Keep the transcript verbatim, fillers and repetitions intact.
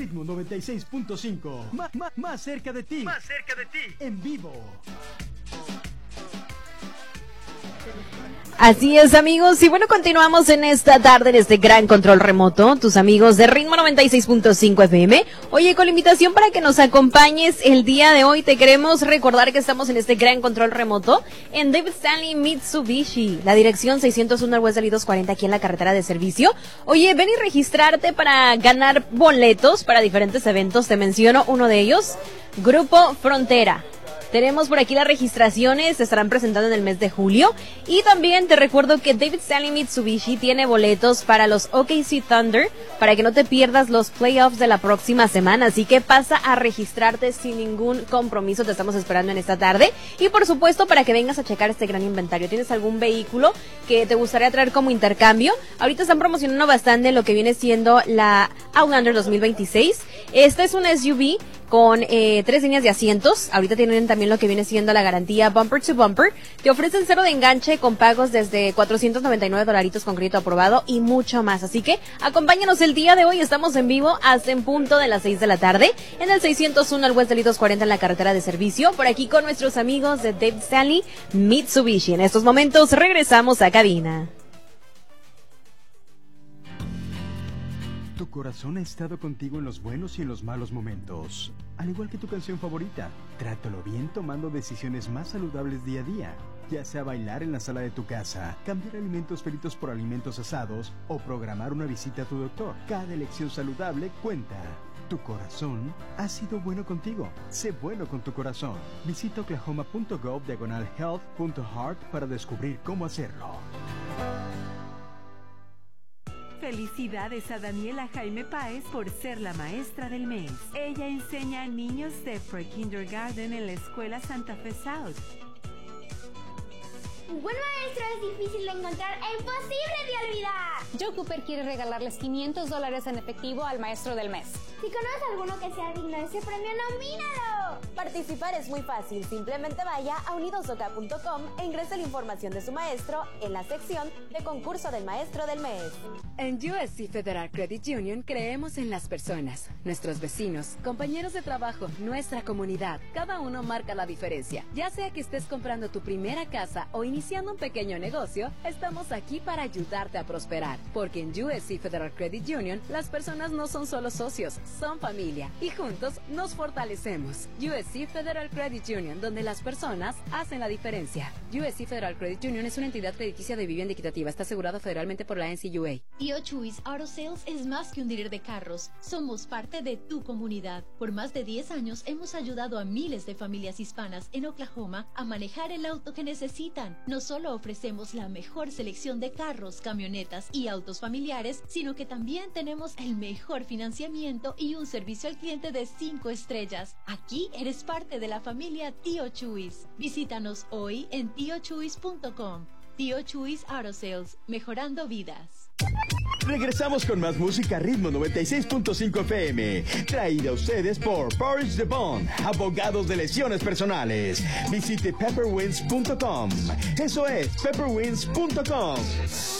Ritmo noventa y seis punto cinco. Más, más, más cerca de ti. Más cerca de ti. En vivo. Así es, amigos, y bueno, continuamos en esta tarde en este gran control remoto, tus amigos de Ritmo noventa y seis punto cinco F M. Oye, con la invitación para que nos acompañes el día de hoy, te queremos recordar que estamos en este gran control remoto en David Stanley Mitsubishi, la dirección seiscientos uno al West Delhi doscientos cuarenta aquí en la carretera de servicio. Oye, ven y registrarte para ganar boletos para diferentes eventos, te menciono uno de ellos, Grupo Frontera. Tenemos por aquí las registraciones, se estarán presentando en el mes de julio. Y también te recuerdo que David Stanley Mitsubishi tiene boletos para los O K C Thunder, para que no te pierdas los playoffs de la próxima semana. Así que pasa a registrarte sin ningún compromiso, te estamos esperando en esta tarde. Y por supuesto, para que vengas a checar este gran inventario. ¿Tienes algún vehículo que te gustaría traer como intercambio? Ahorita están promocionando bastante lo que viene siendo la Outlander dos mil veintiséis. Esta es una S U V con eh, tres líneas de asientos. Ahorita tienen también lo que viene siendo la garantía Bumper to Bumper. Te ofrecen cero de enganche con pagos desde cuatrocientos noventa y nueve dolaritos con crédito aprobado y mucho más. Así que acompáñanos el día de hoy. Estamos en vivo hasta en punto de las seis de la tarde en el seiscientos uno al West Delhi doscientos cuarenta en la carretera de servicio. Por aquí con nuestros amigos de David Stanley Mitsubishi. En estos momentos regresamos a cabina. Tu corazón ha estado contigo en los buenos y en los malos momentos. Al igual que tu canción favorita, trátalo bien tomando decisiones más saludables día a día. Ya sea bailar en la sala de tu casa, cambiar alimentos fritos por alimentos asados o programar una visita a tu doctor. Cada elección saludable cuenta. Tu corazón ha sido bueno contigo. Sé bueno con tu corazón. Visita oklahoma.gov diagonal health.heart para descubrir cómo hacerlo. Felicidades a Daniela Jaime Páez por ser la maestra del mes. Ella enseña a niños de pre-kindergarten en la escuela Santa Fe South. Un buen maestro es difícil de encontrar e imposible de olvidar. Joe Cooper quiere regalarles quinientos dólares en efectivo al maestro del mes. Si conoces alguno que sea digno de ese premio, nomínalo. Participar es muy fácil. Simplemente vaya a unidos o k punto com e ingrese la información de su maestro en la sección de concurso del maestro del mes. En U S C Federal Credit Union creemos en las personas, nuestros vecinos, compañeros de trabajo, nuestra comunidad. Cada uno marca la diferencia. Ya sea que estés comprando tu primera casa o iniciando un pequeño negocio, estamos aquí para ayudarte a prosperar. Porque en U S C Federal Credit Union, las personas no son solo socios, son familia. Y juntos nos fortalecemos. U S C Federal Credit Union, donde las personas hacen la diferencia. U S C Federal Credit Union es una entidad crediticia de vivienda equitativa. Está asegurado federalmente por la N C U A. Tío Chuys Auto Sales es más que un dealer de carros. Somos parte de tu comunidad. Por más de diez años hemos ayudado a miles de familias hispanas en Oklahoma a manejar el auto que necesitan. No solo ofrecemos la mejor selección de carros, camionetas y autos familiares, sino que también tenemos el mejor financiamiento y un servicio al cliente de cinco estrellas. Aquí eres parte de la familia Tío Chuys. Visítanos hoy en tío chuys punto com. Tío Chuys Auto Sales, mejorando vidas. Regresamos con más música Ritmo noventa y seis punto cinco F M, traída a ustedes por Porridge de Bond, abogados de lesiones personales. Visite pepper wins punto com. Eso es, pepper wins punto com.